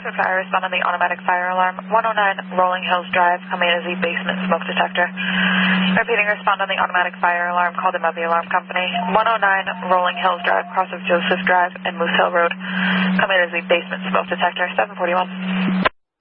Rockford Fire, respond on the automatic fire alarm. 109 Rolling Hills Drive, coming as a basement smoke detector. Repeating, respond on the automatic fire alarm called in by the alarm company. 109 Rolling Hills Drive, cross of Joseph Drive and Moose Hill Road, coming as a basement smoke detector. 741.